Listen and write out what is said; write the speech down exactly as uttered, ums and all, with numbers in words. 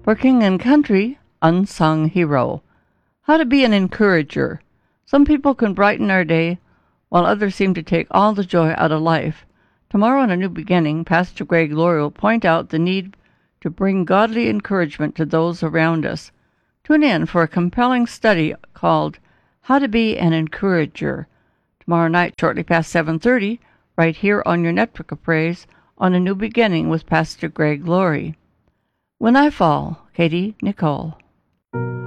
For King and Country, Unsung Hero. How to be an encourager. Some people can brighten our day, while others seem to take all the joy out of life. Tomorrow in A New Beginning, Pastor Greg Laurie will point out the need to bring godly encouragement to those around us. Tune in for a compelling study called How to Be an Encourager. Tomorrow night, shortly past seven thirty, right here on your Network of Praise, on A New Beginning with Pastor Greg Laurie. When I Fall, Katie Nicole.